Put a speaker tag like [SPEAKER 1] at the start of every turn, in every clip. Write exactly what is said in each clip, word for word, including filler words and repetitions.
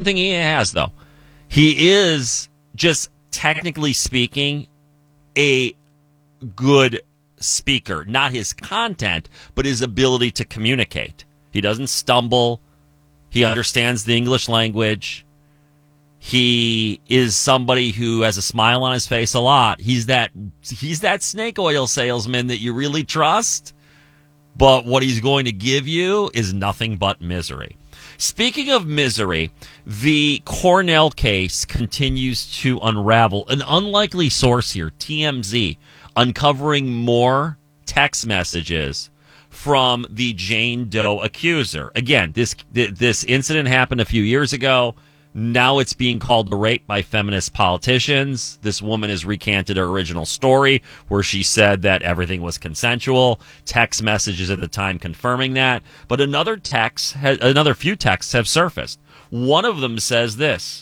[SPEAKER 1] thing he has, though. He is, just technically speaking, a good speaker. Not his content, but his ability to communicate. He doesn't stumble. He understands the English language. He is somebody who has a smile on his face a lot. He's that he's that snake oil salesman that you really trust, but what he's going to give you is nothing but misery. Speaking of misery, the Cornell case continues to unravel. An unlikely source here, T M Z, uncovering more text messages from the Jane Doe accuser. Again, this this incident happened a few years ago. Now it's being called a rape by feminist politicians. This woman has recanted her original story where she said that everything was consensual. Text messages at the time confirming that. But another text, has, another few texts have surfaced. One of them says this.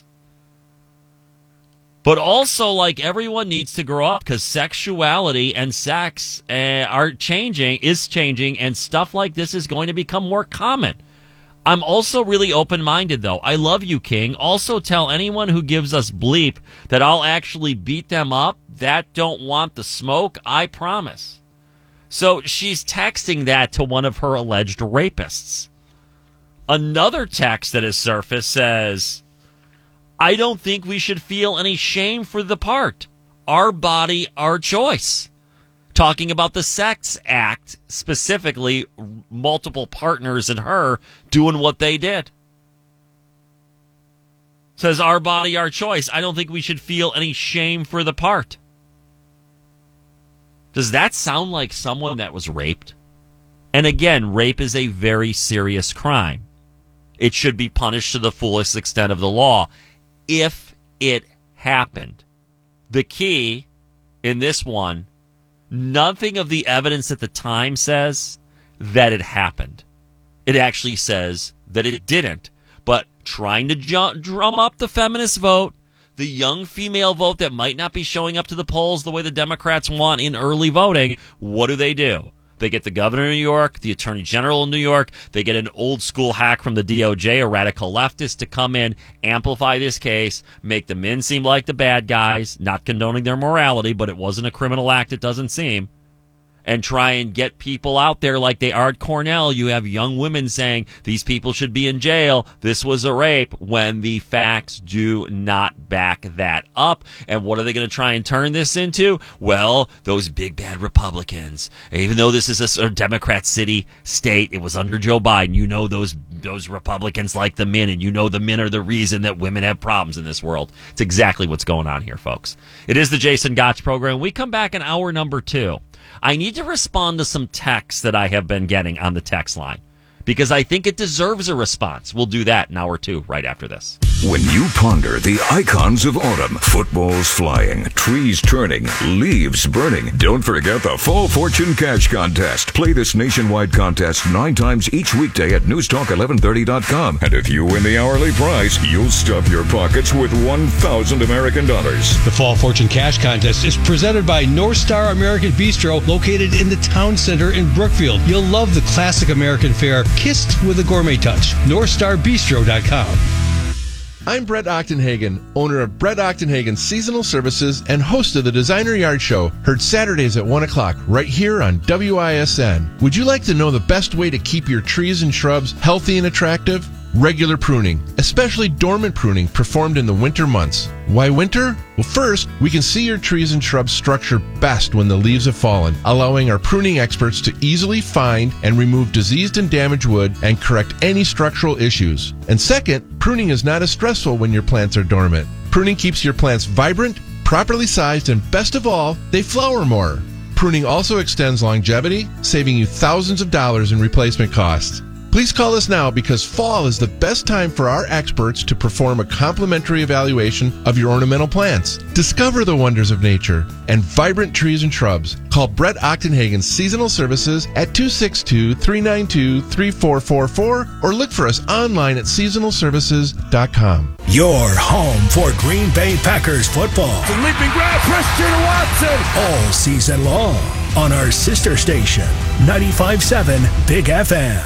[SPEAKER 1] But also, like, everyone needs to grow up because sexuality and sex uh, are changing, is changing, and stuff like this is going to become more common. I'm also really open-minded, though. I love you, King. Also tell anyone who gives us bleep that I'll actually beat them up that don't want the smoke. I promise. So she's texting that to one of her alleged rapists. Another text that has surfaced says, I don't think we should feel any shame for the part. Our body, our choice. Talking about the sex act, specifically multiple partners and her doing what they did. Says, our body, our choice. I don't think we should feel any shame for the part. Does that sound like someone that was raped? And again, rape is a very serious crime. It should be punished to the fullest extent of the law if it happened. The key in this one, nothing of the evidence at the time says that it happened. It actually says that it didn't. But trying to ju- drum up the feminist vote, the young female vote that might not be showing up to the polls the way the Democrats want in early voting, what do they do? They get the governor of New York, the attorney general of New York. They get an old school hack from the D O J, a radical leftist, to come in, amplify this case, make the men seem like the bad guys, not condoning their morality, but it wasn't a criminal act, it doesn't seem, and try and get people out there like they are at Cornell. You have young women saying these people should be in jail. This was a rape, when the facts do not back that up. And what are they going to try and turn this into? Well, those big bad Republicans. Even though this is a Democrat city state, it was under Joe Biden. You know those those Republicans like the men, and you know the men are the reason that women have problems in this world. It's exactly what's going on here, folks. It is the Jason Gotch program. We come back in hour number two. I need to respond to some texts that I have been getting on the text line because I think it deserves a response. We'll do that in hour two right after this.
[SPEAKER 2] When you ponder the icons of autumn, footballs flying, trees turning, leaves burning, don't forget the Fall Fortune Cash Contest. Play this nationwide contest nine times each weekday at newstalk eleven thirty dot com. And if you win the hourly prize, you'll stuff your pockets with one thousand American dollars.
[SPEAKER 3] The Fall Fortune Cash Contest is presented by North Star American Bistro, located in the town center in Brookfield. You'll love the classic American fare, kissed with a gourmet touch. north star bistro dot com.
[SPEAKER 4] I'm Brett Ochtenhagen, owner of Brett Ochtenhagen Seasonal Services and host of the Designer Yard Show, heard Saturdays at one o'clock right here on W I S N. Would you like to know the best way to keep your trees and shrubs healthy and attractive? Regular pruning, especially dormant pruning performed in the winter months. Why winter? Well, first, we can see your trees and shrubs structure best when the leaves have fallen, allowing our pruning experts to easily find and remove diseased and damaged wood and correct any structural issues. And second, pruning is not as stressful when your plants are dormant. Pruning keeps your plants vibrant, properly sized, and best of all, they flower more. Pruning also extends longevity, saving you thousands of dollars in replacement costs. Please call us now because fall is the best time for our experts to perform a complimentary evaluation of your ornamental plants. Discover the wonders of nature and vibrant trees and shrubs. Call Brett Ochtenhagen Seasonal Services at two six two, three nine two, three four four four or look for us online at seasonal services dot com.
[SPEAKER 5] Your home for Green Bay Packers football.
[SPEAKER 6] The leaping grab, Christian Watson!
[SPEAKER 5] All season long on our sister station, ninety-five point seven Big F M.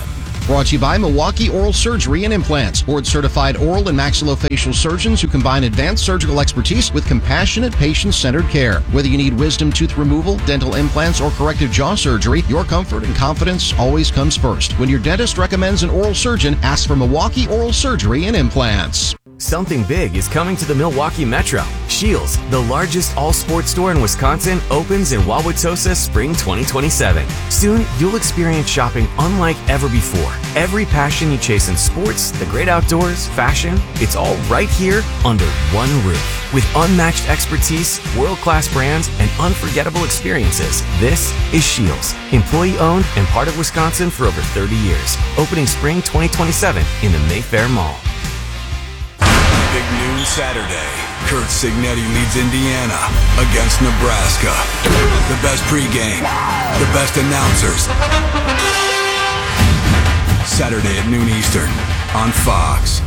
[SPEAKER 7] Brought to you by Milwaukee Oral Surgery and Implants. Board-certified oral and maxillofacial surgeons who combine advanced surgical expertise with compassionate, patient-centered care. Whether you need wisdom tooth removal, dental implants, or corrective jaw surgery, your comfort and confidence always comes first. When your dentist recommends an oral surgeon, ask for Milwaukee Oral Surgery and Implants.
[SPEAKER 8] Something big is coming to the Milwaukee Metro. Scheels, the largest all-sports store in Wisconsin, opens in Wauwatosa spring twenty twenty-seven. Soon, you'll experience shopping unlike ever before. Every passion you chase in sports, the great outdoors, fashion, it's all right here under one roof. With unmatched expertise, world-class brands, and unforgettable experiences, this is Scheels. Employee-owned and part of Wisconsin for over thirty years. Opening spring twenty twenty-seven in the Mayfair Mall.
[SPEAKER 9] Big noon Saturday. Kurt Signetti leads Indiana against Nebraska. The best pregame, the best announcers. Saturday at noon Eastern on Fox.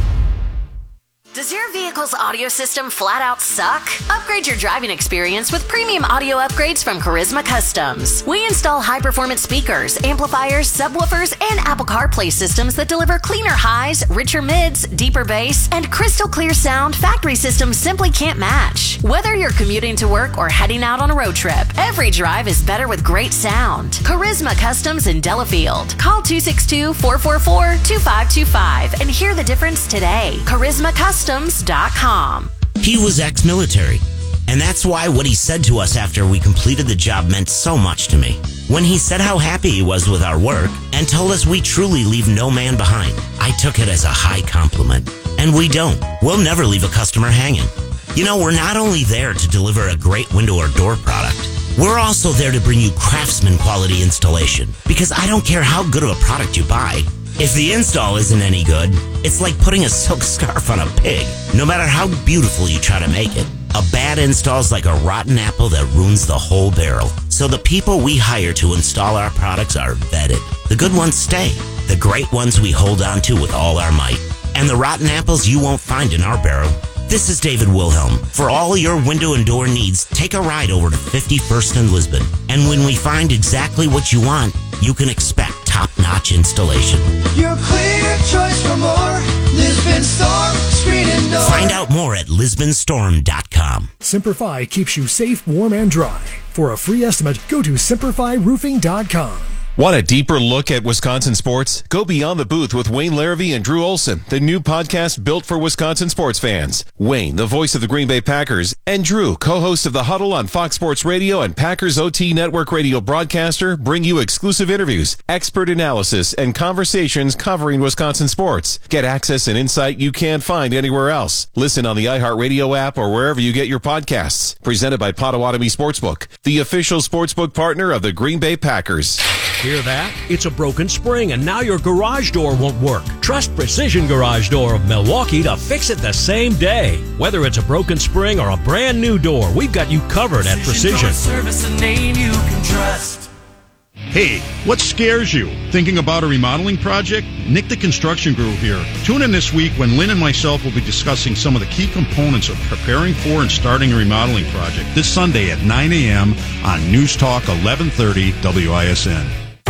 [SPEAKER 10] Does your vehicle's audio system flat out suck? Upgrade your driving experience with premium audio upgrades from Charisma Customs. We install high-performance speakers, amplifiers, subwoofers, and Apple CarPlay systems that deliver cleaner highs, richer mids, deeper bass, and crystal clear sound factory systems simply can't match. Whether you're commuting to work or heading out on a road trip, every drive is better with great sound. Charisma Customs in Delafield. Call two six two, four four four, two five two five and hear the difference today. Charisma Customs. dot com.
[SPEAKER 11] He was ex-military, and that's why what he said to us after we completed the job meant so much to me. When he said how happy he was with our work and told us we truly leave no man behind, I took it as a high compliment. And we don't. We'll never leave a customer hanging. You know, we're not only there to deliver a great window or door product, we're also there to bring you craftsman quality installation. Because I don't care how good of a product you buy, if the install isn't any good, it's like putting a silk scarf on a pig. No matter how beautiful you try to make it, a bad install's like a rotten apple that ruins the whole barrel. So the people we hire to install our products are vetted. The good ones stay. The great ones we hold on to with all our might. And the rotten apples you won't find in our barrel. This is David Wilhelm. For all your window and door needs, take a ride over to fifty-first and Lisbon. And when we find exactly what you want, you can expect top-notch installation.
[SPEAKER 12] Your clear choice for more. Lisbon Storm, screen and door.
[SPEAKER 11] Find out more at lisbon storm dot com.
[SPEAKER 5] Simplify keeps you safe, warm, and dry. For a free estimate, go to simplify roofing dot com.
[SPEAKER 13] Want a deeper look at Wisconsin sports? Go beyond the booth with Wayne Larrivee and Drew Olson, the new podcast built for Wisconsin sports fans. Wayne, the voice of the Green Bay Packers, and Drew, co-host of The Huddle on Fox Sports Radio and Packers O T Network radio broadcaster, bring you exclusive interviews, expert analysis, and conversations covering Wisconsin sports. Get access and insight you can't find anywhere else. Listen on the iHeartRadio app or wherever you get your podcasts. Presented by Potawatomi Sportsbook, the official sportsbook partner of the Green Bay Packers.
[SPEAKER 14] Hear that? It's a broken spring, and now your garage door won't work. Trust Precision Garage Door of Milwaukee to fix it the same day. Whether it's a broken spring or a brand new door, we've got you covered at Precision.
[SPEAKER 15] Service, a name you can trust.
[SPEAKER 16] Hey, what scares you? Thinking about a remodeling project? Nick the Construction Guru here. Tune in this week when Lynn and myself will be discussing some of the key components of preparing for and starting a remodeling project this Sunday at nine a.m. on News Talk eleven thirty W I S N.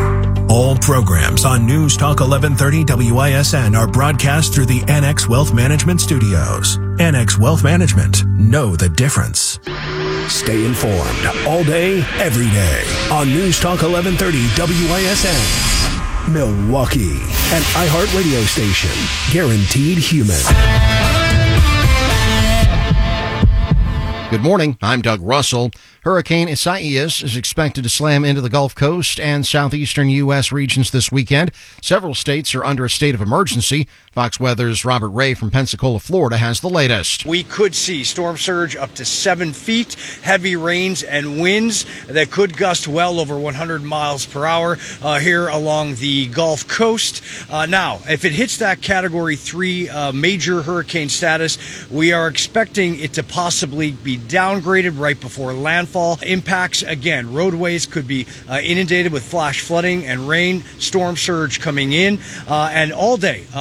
[SPEAKER 5] All programs on News Talk eleven thirty W I S N are broadcast through the Annex Wealth Management Studios. Annex Wealth Management. Know the difference. Stay informed all day, every day on News Talk eleven thirty W I S N. Milwaukee, an iHeartRadio station. Guaranteed human.
[SPEAKER 7] Good morning. I'm Doug Russell. Hurricane Isaias is expected to slam into the Gulf Coast and southeastern U S regions this weekend. Several states are under a state of emergency. Fox Weather's Robert Ray from Pensacola, Florida, has the latest.
[SPEAKER 17] We could see storm surge up to seven feet, heavy rains and winds that could gust well over one hundred miles per hour uh, here along the Gulf Coast. Uh, now, if it hits that Category three uh, major hurricane status, we are expecting it to possibly be downgraded right before landfall. Impacts, again, roadways could be uh, inundated with flash flooding and rain, storm surge coming in, uh, and all day uh, along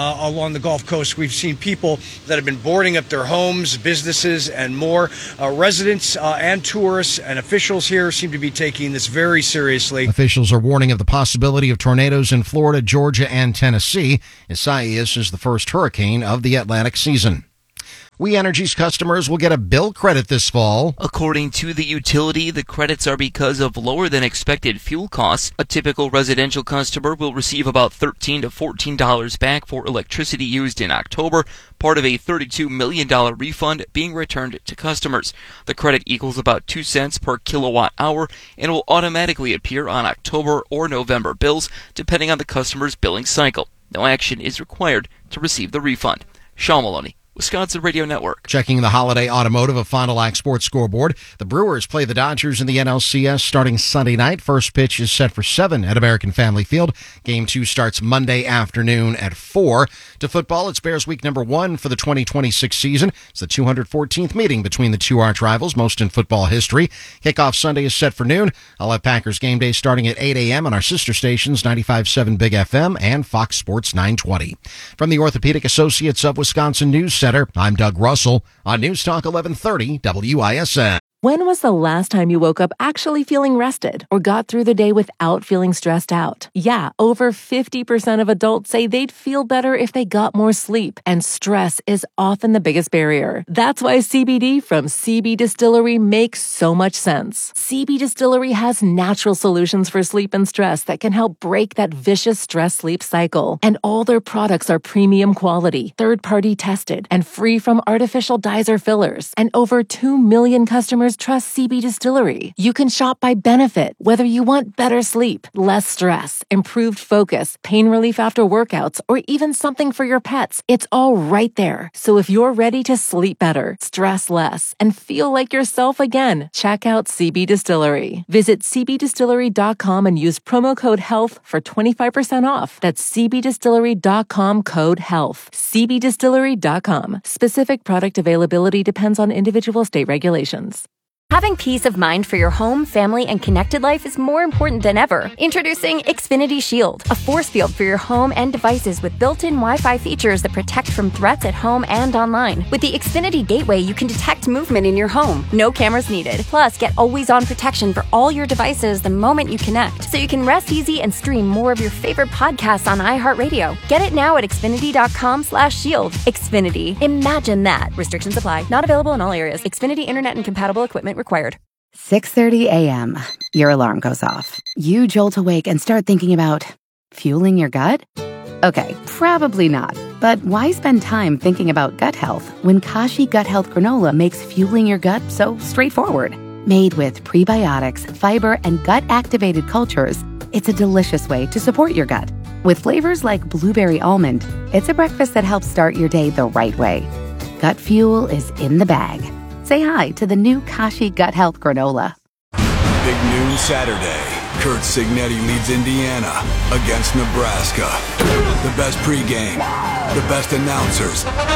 [SPEAKER 17] along the Gulf Coast. We've seen people that have been boarding up their homes, businesses, and more. Uh, residents uh, and tourists and officials here seem to be taking this very seriously.
[SPEAKER 7] Officials are warning of the possibility of tornadoes in Florida, Georgia, and Tennessee. Isaias is the first hurricane of the Atlantic season. We Energy's customers will get a bill credit this fall.
[SPEAKER 18] According to the utility, the credits are because of lower than expected fuel costs. A typical residential customer will receive about thirteen to fourteen dollars back for electricity used in October, part of a thirty-two million dollars refund being returned to customers. The credit equals about two cents per kilowatt hour and will automatically appear on October or November bills, depending on the customer's billing cycle. No action is required to receive the refund. Sean Maloney, Wisconsin Radio Network.
[SPEAKER 7] Checking the holiday automotive of Fond du Lac Sports scoreboard. The Brewers play the Dodgers in the N L C S starting Sunday night. First pitch is set for seven at American Family Field. Game two starts Monday afternoon at four. To football, it's Bears week number one for the twenty twenty-six season. It's the two hundred fourteenth meeting between the two arch rivals, most in football history. Kickoff Sunday is set for noon. I'll have Packers game day starting at eight a.m. on our sister stations, ninety-five point seven Big F M and Fox Sports nine twenty. From the Orthopedic Associates of Wisconsin News Center, I'm Doug Russell on News Talk eleven thirty W I S N.
[SPEAKER 19] When was the last time you woke up actually feeling rested or got through the day without feeling stressed out? Yeah, over fifty percent of adults say they'd feel better if they got more sleep, and stress is often the biggest barrier. That's why C B D from C B Distillery makes so much sense. C B Distillery has natural solutions for sleep and stress that can help break that vicious stress-sleep cycle. And all their products are premium quality, third-party tested, and free from artificial dyes or fillers. And over two million customers trust C B Distillery. You can shop by benefit, whether you want better sleep, less stress, improved focus, pain relief after workouts, or even something for your pets. It's all right there. So if you're ready to sleep better, stress less, and feel like yourself again, check out C B Distillery. Visit c b distillery dot com and use promo code HEALTH for twenty-five percent off. That's c b distillery dot com code HEALTH. c b distillery dot com. Specific product availability depends on individual state regulations.
[SPEAKER 20] Having peace of mind for your home, family, and connected life is more important than ever. Introducing Xfinity Shield, a force field for your home and devices with built-in Wi-Fi features that protect from threats at home and online. With the Xfinity Gateway, you can detect movement in your home. No cameras needed. Plus, get always-on protection for all your devices the moment you connect, so you can rest easy and stream more of your favorite podcasts on iHeartRadio. Get it now at xfinity dot com slash shield. Xfinity. Imagine that. Restrictions apply. Not available in all areas. Xfinity Internet and compatible equipment required.
[SPEAKER 21] six thirty a.m. Your alarm goes off. You jolt awake and start thinking about fueling your gut? Okay, probably not. But why spend time thinking about gut health when Kashi Gut Health Granola makes fueling your gut so straightforward? Made with prebiotics, fiber, and gut-activated cultures, it's a delicious way to support your gut. With flavors like blueberry almond, it's a breakfast that helps start your day the right way. Gut fuel is in the bag. Say hi to the new Kashi Gut Health Granola.
[SPEAKER 9] Big noon Saturday. Kurt Signetti leads Indiana against Nebraska. The best pregame, the best announcers.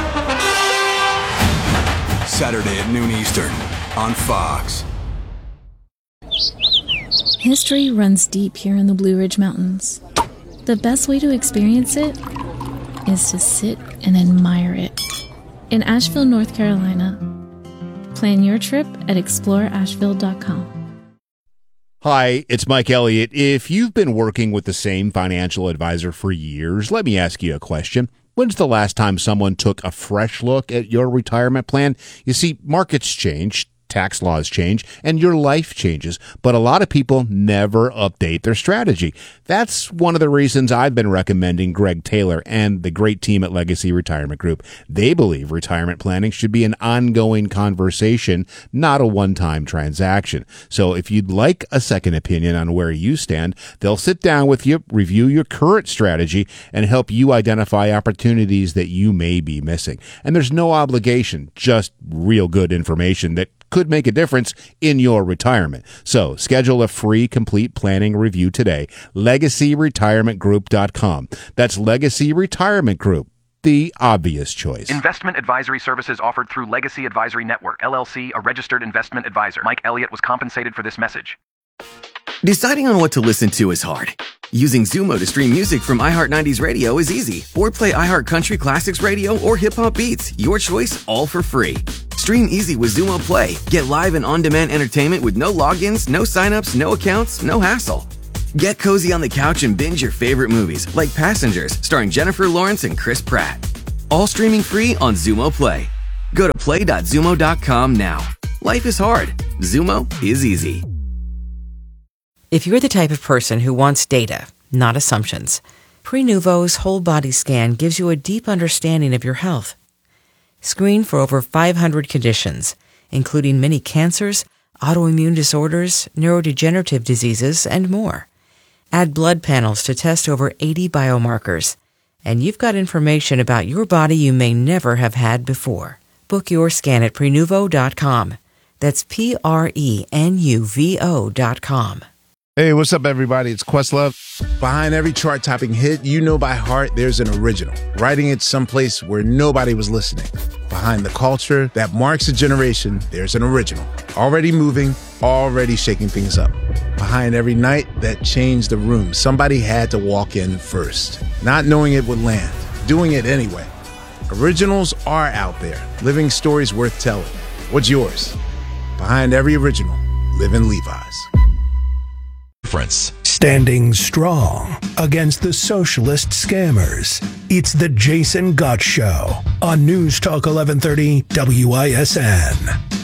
[SPEAKER 9] Saturday at noon Eastern on Fox.
[SPEAKER 22] History runs deep here in the Blue Ridge Mountains. The best way to experience it is to sit and admire it. In Asheville, North Carolina, plan your trip at explore asheville dot com.
[SPEAKER 23] Hi, it's Mike Elliott. If you've been working with the same financial advisor for years, let me ask you a question. When's the last time someone took a fresh look at your retirement plan? You see, markets change, tax laws change, and your life changes, but a lot of people never update their strategy. That's one of the reasons I've been recommending Greg Taylor and the great team at Legacy Retirement Group. They believe retirement planning should be an ongoing conversation, not a one-time transaction. So if you'd like a second opinion on where you stand, they'll sit down with you, review your current strategy, and help you identify opportunities that you may be missing. And there's no obligation, just real good information that could make a difference in your retirement. So schedule a free complete planning review today. legacy retirement group dot com. That's Legacy Retirement Group, the obvious choice.
[SPEAKER 24] Investment advisory services offered through Legacy Advisory Network, L L C, a registered investment advisor. Mike Elliott was compensated for this message.
[SPEAKER 8] Deciding on what to listen to is hard. Using Zumo to stream music from iHeart nineties Radio is easy. Or play iHeart Country Classics Radio or Hip Hop Beats. Your choice, all for free. Stream easy with Zumo Play. Get live and on-demand entertainment with no logins, no signups, no accounts, no hassle. Get cozy on the couch and binge your favorite movies, like Passengers, starring Jennifer Lawrence and Chris Pratt. All streaming free on Zumo Play. Go to play dot zumo dot com now. Life is hard. Zumo is easy.
[SPEAKER 1] If you're the type of person who wants data, not assumptions, Prenuvo's whole body scan gives you a deep understanding of your health. Screen for over five hundred conditions, including many cancers, autoimmune disorders, neurodegenerative diseases, and more. Add blood panels to test over eighty biomarkers, and you've got information about your body you may never have had before. Book your scan at Prenuvo dot com. That's P R E N U V O dot com.
[SPEAKER 2] Hey, what's up, everybody? It's Questlove. Behind every chart-topping hit you know by heart, there's an original, writing it someplace where nobody was listening. Behind the culture that marks a generation, there's an original, already moving, already shaking things up. Behind every night that changed the room, somebody had to walk in first, not knowing it would land, doing it anyway. Originals are out there, living stories worth telling. What's yours? Behind every original, live in Levi's.
[SPEAKER 5] Standing strong against the socialist scammers. It's the Jason Gotch Show on News Talk eleven thirty W I S N.